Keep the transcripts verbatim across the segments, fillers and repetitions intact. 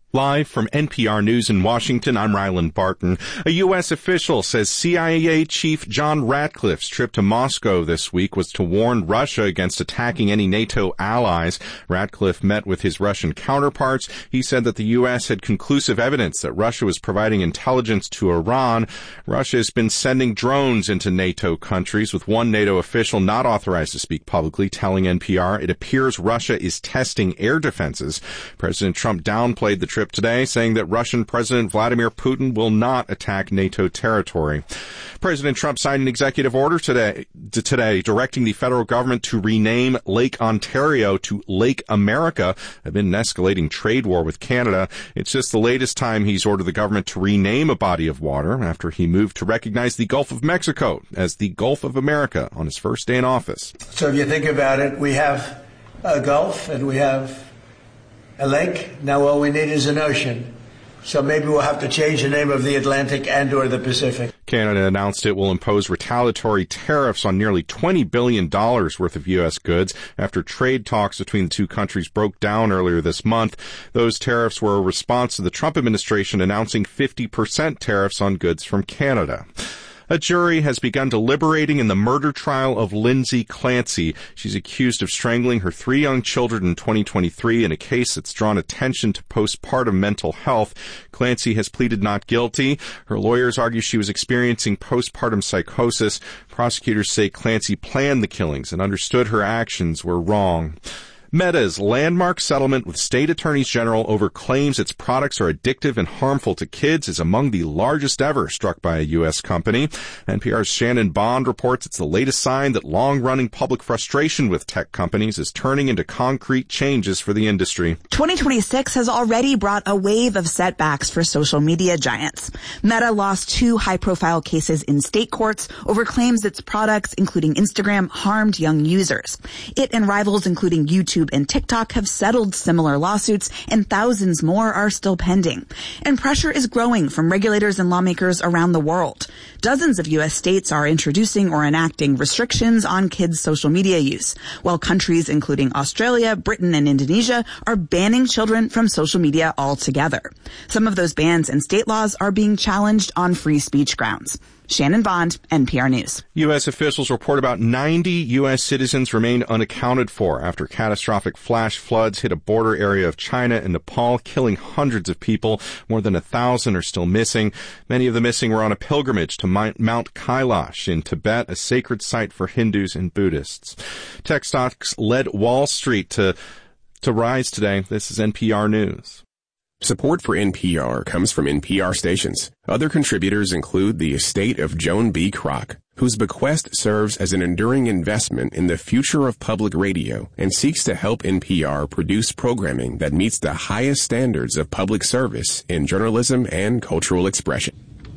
Live from N P R News in Washington, I'm Ryland Barton. A U S official says C I A Chief John Ratcliffe's trip to Moscow this week was to warn Russia against attacking any NATO allies. Ratcliffe met with his Russian counterparts. He said that the U S had conclusive evidence that Russia was providing intelligence to Iran. Russia has been sending drones into NATO countries, with one NATO official not authorized to speak publicly telling N P R it appears Russia is testing air defenses. President Trump downplayed the trip today, saying that Russian President Vladimir Putin will not attack NATO territory. President Trump signed an executive order today, today directing the federal government to rename Lake Ontario to Lake America amid an escalating trade war with Canada. It's just the latest time he's ordered the government to rename a body of water after he moved to recognize the Gulf of Mexico as the Gulf of America on his first day in office. So if you think about it, we have a Gulf and we have a lake. Now all we need is an ocean. So maybe we'll have to change the name of the Atlantic and or the Pacific. Canada announced it will impose retaliatory tariffs on nearly twenty billion dollars worth of U S goods after trade talks between the two countries broke down earlier this month. Those tariffs were a response to the Trump administration announcing fifty percent tariffs on goods from Canada. A jury has begun deliberating in the murder trial of Lindsay Clancy. She's accused of strangling her three young children in twenty twenty-three in a case that's drawn attention to postpartum mental health. Clancy has pleaded not guilty. Her lawyers argue she was experiencing postpartum psychosis. Prosecutors say Clancy planned the killings and understood her actions were wrong. Meta's landmark settlement with state attorneys general over claims its products are addictive and harmful to kids is among the largest ever struck by a U S company. N P R's Shannon Bond reports it's the latest sign that long-running public frustration with tech companies is turning into concrete changes for the industry. twenty twenty-six has already brought a wave of setbacks for social media giants. Meta lost two high-profile cases in state courts over claims its products, including Instagram, harmed young users. It and rivals, including YouTube and TikTok, have settled similar lawsuits, and thousands more are still pending. And pressure is growing from regulators and lawmakers around the world. Dozens of U S states are introducing or enacting restrictions on kids' social media use, while countries including Australia, Britain, and Indonesia are banning children from social media altogether. Some of those bans and state laws are being challenged on free speech grounds. Shannon Bond, N P R News. U S officials report about ninety U S citizens remain unaccounted for after catastrophic flash floods hit a border area of China and Nepal, killing hundreds of people. More than a thousand are still missing. Many of the missing were on a pilgrimage to Mount Kailash in Tibet, a sacred site for Hindus and Buddhists. Tech stocks led Wall Street to, to rise today. This is N P R News. Support for N P R comes from N P R stations. Other contributors include the estate of Joan B. Kroc, whose bequest serves as an enduring investment in the future of public radio and seeks to help N P R produce programming that meets the highest standards of public service in journalism and cultural expression.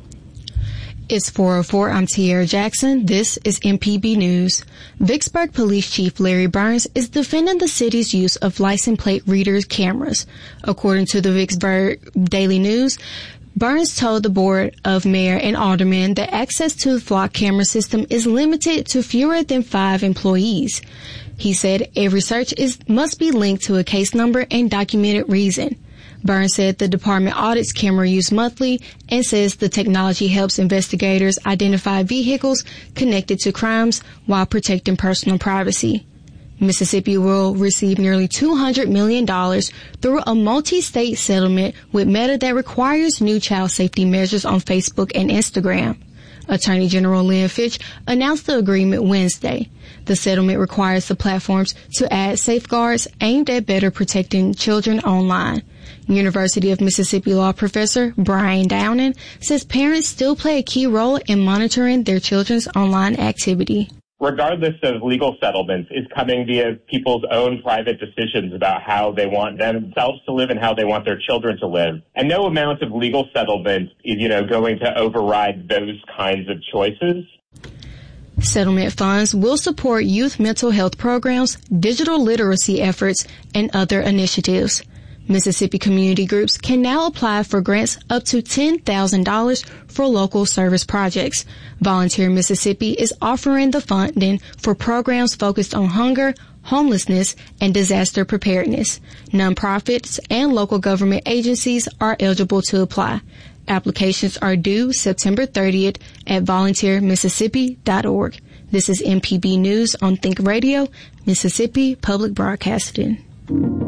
It's four oh four. I'm Tiara Jackson. This is M P B News. Vicksburg Police Chief Larry Burns is defending the city's use of license plate readers cameras. According to the Vicksburg Daily News, Burns told the Board of Mayor and Aldermen that access to the flock camera system is limited to fewer than five employees. He said every search is must be linked to a case number and documented reason. Burns said the department audits camera use monthly and says the technology helps investigators identify vehicles connected to crimes while protecting personal privacy. Mississippi will receive nearly two hundred million dollars through a multi-state settlement with Meta that requires new child safety measures on Facebook and Instagram. Attorney General Lynn Fitch announced the agreement Wednesday. The settlement requires the platforms to add safeguards aimed at better protecting children online. University of Mississippi law professor Brian Downing says parents still play a key role in monitoring their children's online activity. Regardless of legal settlements, is coming via people's own private decisions about how they want themselves to live and how they want their children to live. And no amount of legal settlement is, you know, going to override those kinds of choices. Settlement funds will support youth mental health programs, digital literacy efforts, and other initiatives. Mississippi community groups can now apply for grants up to ten thousand dollars for local service projects. Volunteer Mississippi is offering the funding for programs focused on hunger, homelessness, and disaster preparedness. Nonprofits and local government agencies are eligible to apply. Applications are due September thirtieth at volunteer mississippi dot org. This is M P B News on Think Radio, Mississippi Public Broadcasting.